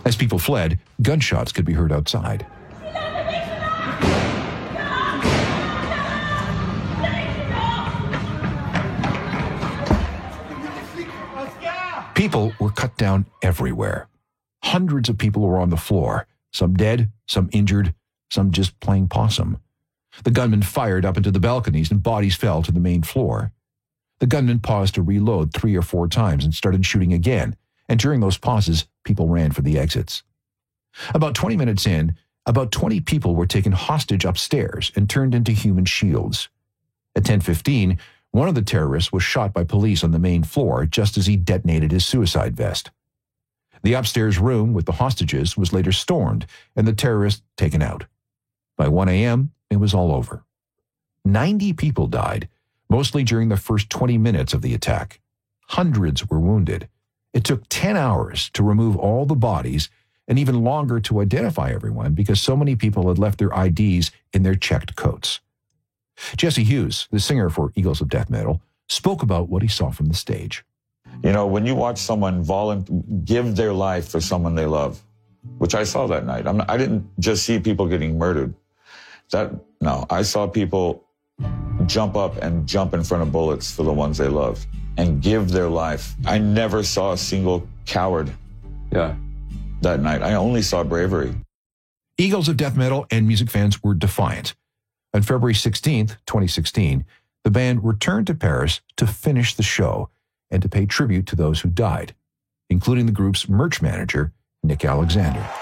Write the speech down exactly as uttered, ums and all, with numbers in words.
As people fled, gunshots could be heard outside. People were cut down everywhere. Hundreds of people were on the floor, some dead, some injured, some just playing possum. The gunman fired up into the balconies and bodies fell to the main floor. The gunman paused to reload three or four times and started shooting again, and during those pauses, people ran for the exits. About twenty minutes in, about twenty people were taken hostage upstairs and turned into human shields. At ten fifteen, one of the terrorists was shot by police on the main floor just as he detonated his suicide vest. The upstairs room with the hostages was later stormed and the terrorist taken out. By one a.m., it was all over. Ninety people died, mostly during the first twenty minutes of the attack. Hundreds were wounded. It took ten hours to remove all the bodies and even longer to identify everyone because so many people had left their I Ds in their checked coats. Jesse Hughes, the singer for Eagles of Death Metal, spoke about what he saw from the stage. You know, when you watch someone volunteer, give their life for someone they love, which I saw that night. I'm not, I didn't just see people getting murdered. That no, I saw people jump up and jump in front of bullets for the ones they love and give their life. I never saw a single coward. Yeah. That night. I only saw bravery. Eagles of Death Metal and music fans were defiant. On February sixteenth, twenty sixteen, the band returned to Paris to finish the show and to pay tribute to those who died, including the group's merch manager, Nick Alexander.